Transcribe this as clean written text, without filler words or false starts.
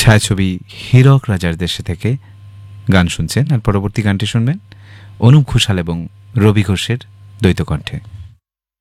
ছায়াছবি হীরক রাজার দেশে থেকে গান শুনছেন। আর পরবর্তী গানটি শুনবেন অনুপ ঘোষাল এবং রবি ঘোষের দ্বৈত কণ্ঠে।